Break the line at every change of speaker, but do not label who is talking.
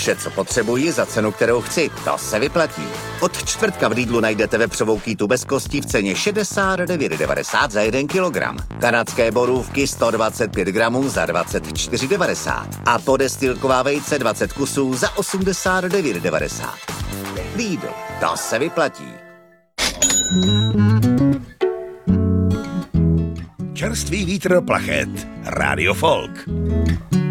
Vše, co potřebuji, za cenu, kterou chci. To se vyplatí. Od čtvrtka v Lidlu najdete vepřovou kýtu bez kostí v ceně 69,90 za 1 kilogram. Kanadské borůvky 125 gramů za 24,90. A podestýlková vejce 20 kusů za 89,90. Lidl, to se vyplatí.
Čerstvý vítr plachet. Radio Folk.